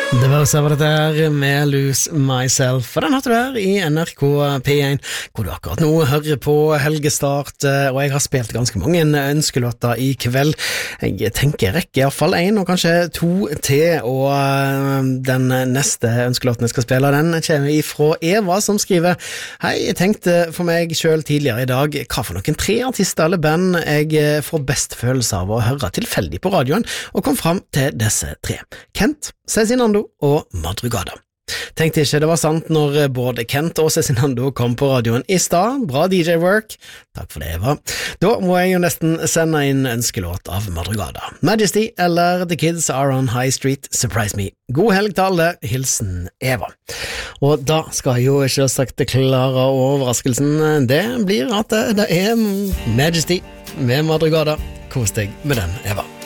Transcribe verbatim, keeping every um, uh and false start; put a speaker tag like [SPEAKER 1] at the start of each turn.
[SPEAKER 1] Det var også dette her med Lose Myself, og den hørte du her i N R K P én, hvor du akkurat nå hører på Helgestart, og jeg har spilt ganske mange ønskelåter i kveld. Jeg tenker jeg rekker i hvert fall en, og kanskje to til, og den neste ønskelåten jeg skal spille, den kommer ifra Eva, som skriver: Hei, jeg tenkte for meg selv tidligere i dag, hva for noen tre artister eller band jeg får best følelse av å høre tilfeldig på radioen, og kom fram til disse tre: Kent, Cezinando og Madrugada. Tenkte ikke det var sant når både Kent og Cezinando kom på radioen i stad. Bra D J-work. Takk for det, Eva. Da må jeg jo nesten sende inn ønskelåt av Madrugada. Majesty eller The Kids Are On High Street, Surprise Me. God helg til alle. Hilsen Eva. Og da skal jeg jo ikke sagt klare overraskelsen. Det blir at det er Majesty med Madrugada. Kos deg med den, Eva.